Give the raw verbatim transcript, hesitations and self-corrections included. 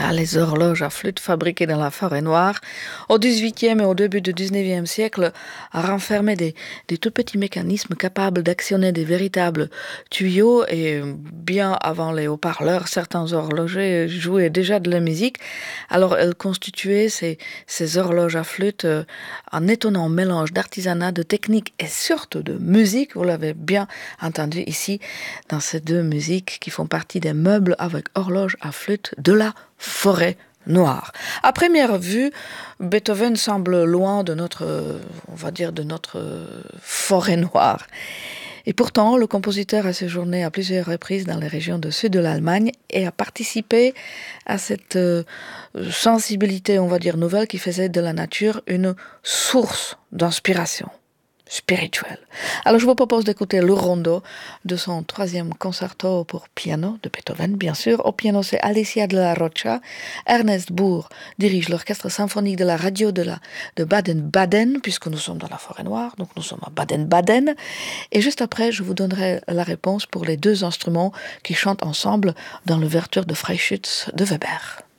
Ah, les horloges à flûte fabriquées dans la forêt noire, au dix-huitième et au début du dix-neuvième siècle, renfermaient des, des tout petits mécanismes capables d'actionner des véritables tuyaux et bien avant les haut-parleurs, certains horlogers jouaient déjà de la musique. Alors elles constituaient ces, ces horloges à flûte euh, un étonnant mélange d'artisanat, de technique et surtout de musique. Vous l'avez bien entendu ici dans ces deux musiques qui font partie des meubles avec horloge à flûte de la forêt noire. À première vue, Beethoven semble loin de notre, on va dire, de notre forêt noire. Et pourtant, le compositeur a séjourné à plusieurs reprises dans les régions du sud de l'Allemagne et a participé à cette euh, sensibilité, on va dire, nouvelle qui faisait de la nature une source d'inspiration spirituelle. Alors je vous propose d'écouter le rondo de son troisième concerto pour piano de Beethoven, bien sûr. Au piano, c'est Alicia de la Rocha. Ernest Bourg dirige l'orchestre symphonique de la radio de, la, de Baden-Baden, puisque nous sommes dans la forêt noire, donc nous sommes à Baden-Baden. Et juste après, je vous donnerai la réponse pour les deux instruments qui chantent ensemble dans l'ouverture de Freischütz de Weber.